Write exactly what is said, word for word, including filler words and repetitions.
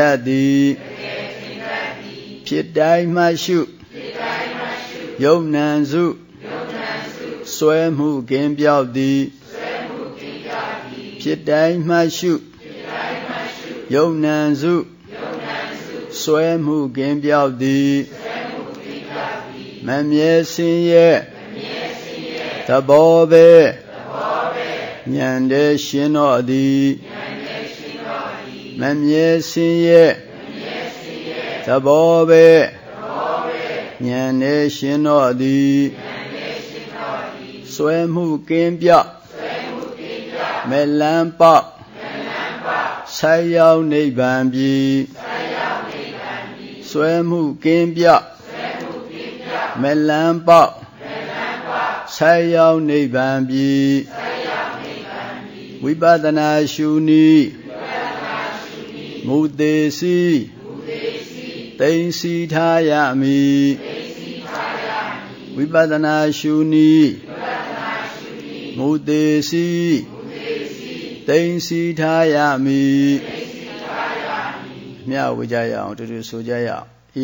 သည်ဖြစ်တိုင်းမှရှုယုံနံစုဆွဲမှုကင်းပြောက်သည်ဖြစ်တိုင်းမှရှုယုံနံစုဆွဲမှုကင်းပြောက်သည်မမြဲစင်းရဲ့သဘောပဲဉာဏ်တည်းရှင်းတော်သည်မမြဲစင်းရဲ့သဘောပဲဉာဏ်နဲ့ရှင်းတော်သည်ဆွဲမှုကင်းပြောက်မဲ့လန်းပေါက်ဆက်ရောက်နိဗ္ဗာန်ပြီဆွဲမှုကင်းပြောက်မဲ့လန်းပေါက်ဆက်ရောက်နိဗ္ဗာန်ပြီဝိပဿနာရှုနည်းမူသေးစီသိမ့်စီထားရမည်ဝိပဿနာရှုနည်းမူသေးစီသိမ့်စီထားရမည်မြတ်ဝေကြရအောင်တူတူဆိုကြရအောင်